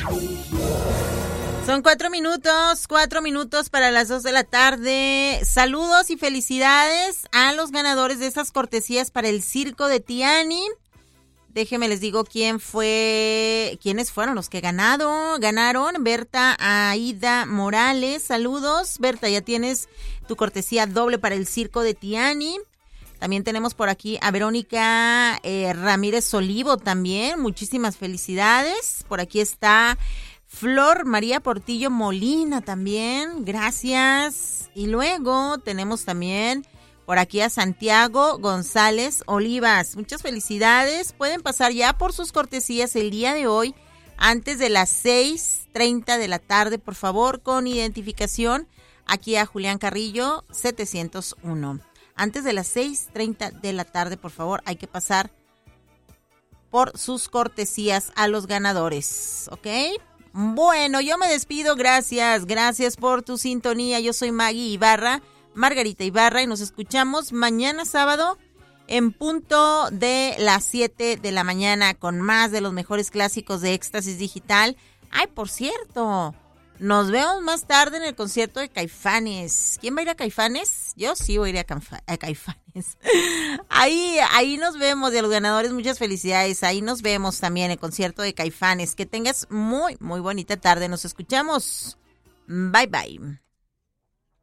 Son 4 minutos para las 2 de la tarde. Saludos y felicidades a los ganadores de esas cortesías para el Circo de Tiani. Déjenme les digo quiénes fueron los que ganaron. Berta Aida Morales, saludos. Berta, ya tienes tu cortesía doble para el Circo de Tiani. También tenemos por aquí a Verónica Ramírez Olivo también. Muchísimas felicidades. Por aquí está Flor María Portillo Molina también. Gracias. Y luego tenemos también por aquí a Santiago González Olivas. Muchas felicidades. Pueden pasar ya por sus cortesías el día de hoy antes de las 6:30 de la tarde, por favor, con identificación aquí a Julián Carrillo 701. Antes de las 6:30 de la tarde, por favor, hay que pasar por sus cortesías a los ganadores, ¿ok? Bueno, yo me despido, gracias por tu sintonía. Yo soy Margarita Ibarra, y nos escuchamos mañana sábado en punto de las 7 de la mañana con más de los mejores clásicos de Éxtasis Digital. Ay, por cierto, nos vemos más tarde en el concierto de Caifanes. ¿Quién va a ir a Caifanes? Yo sí voy a ir a Caifanes. Ahí nos vemos, de los ganadores, muchas felicidades. Ahí nos vemos también en el concierto de Caifanes. Que tengas muy, muy bonita tarde. Nos escuchamos. Bye, bye.